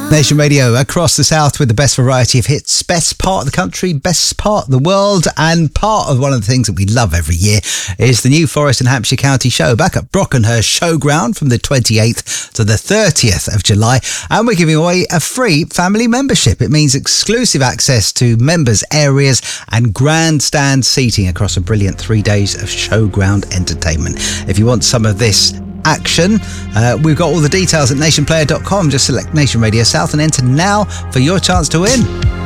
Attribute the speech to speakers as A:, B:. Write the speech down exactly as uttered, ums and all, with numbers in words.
A: Nation Radio across the south with the best variety of hits, best part of the country, best part of the world, and part of one of the things that we love every year is the New Forest and Hampshire County Show back at Brockenhurst Showground from the twenty-eighth to the thirtieth of July, and we're giving away a free family membership. It means exclusive access to members' areas and grandstand seating across a brilliant three days of showground entertainment. If you want some of this action, uh, we've got all the details at nation player dot com. Just select Nation Radio South and enter now for your chance to win.